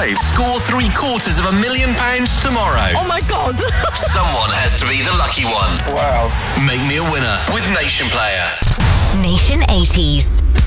5. Score £750,000 tomorrow. Oh my God. Someone has to be the lucky one. Wow. Make me a winner with Nation Player. Nation 80s.